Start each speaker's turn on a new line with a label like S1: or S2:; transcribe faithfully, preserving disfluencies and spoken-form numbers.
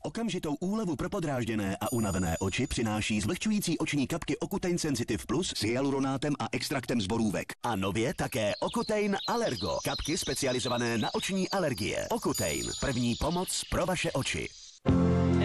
S1: Okamžitou úlevu pro podrážděné a unavené oči přináší zvlhčující oční kapky Ocutein Sensitive Plus s hyaluronátem a extraktem z borůvek. A nově také Ocutein Allergo. Kapky specializované na oční alergie. Ocutein. První pomoc pro vaše oči.